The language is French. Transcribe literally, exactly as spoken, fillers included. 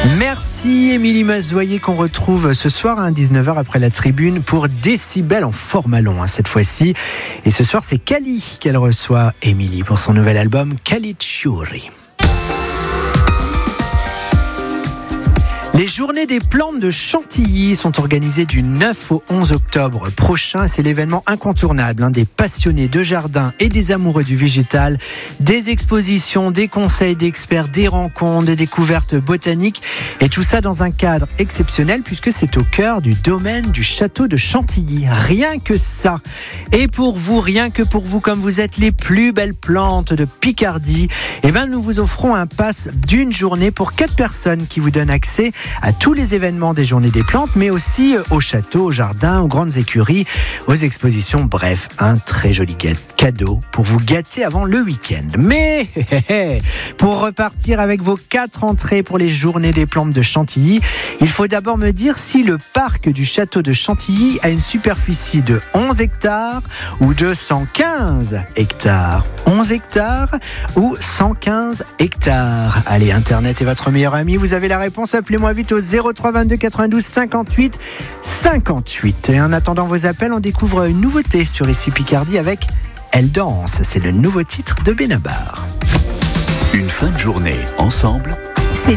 Merci Émilie Mazoyer qu'on retrouve ce soir à dix-neuf heures après la tribune pour Décibel en format long hein, cette fois-ci. Et ce soir c'est Kali qu'elle reçoit, Émilie, pour son nouvel album Kalitchouri. Les journées des plantes de Chantilly sont organisées du neuf au onze octobre prochain. C'est l'événement incontournable hein, des passionnés de jardin et des amoureux du végétal. Des expositions, des conseils d'experts, des rencontres, des découvertes botaniques. Et tout ça dans un cadre exceptionnel puisque c'est au cœur du domaine du château de Chantilly. Rien que ça. Et pour vous, rien que pour vous, comme vous êtes les plus belles plantes de Picardie, eh ben, nous vous offrons un pass d'une journée pour quatre personnes qui vous donnent accès à tous les événements des Journées des Plantes, mais aussi au château, au jardin, aux grandes écuries, aux expositions. Bref, un très joli cadeau pour vous gâter avant le week-end. Mais pour repartir avec vos quatre entrées pour les Journées des Plantes de Chantilly, il faut d'abord me dire si le parc du château de Chantilly a une superficie de onze hectares ou de cent quinze hectares. onze hectares ou cent quinze hectares. Allez, Internet est votre meilleur ami. Vous avez la réponse. Appelez-moi vite au zéro trois vingt-deux quatre-vingt-douze cinquante-huit cinquante-huit. Et en attendant vos appels, on découvre une nouveauté sur Ici Picardie avec Elle danse. C'est le nouveau titre de Benabar. Une fin de journée ensemble